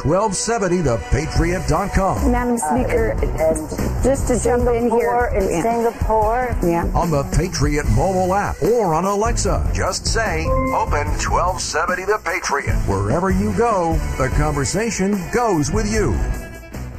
1270thepatriot.com. Madam Speaker, just to jump in here. In Singapore. Yeah. On the Patriot mobile app or on Alexa. Just say, open 1270 The Patriot. Wherever you go, the conversation goes with you.